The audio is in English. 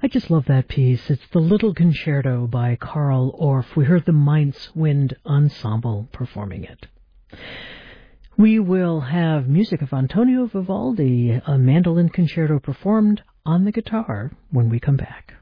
I just love that piece. It's the Little Concerto by Carl Orff. We heard the Mainz Wind Ensemble performing it. We will have music of Antonio Vivaldi, a mandolin concerto performed on the guitar when we come back.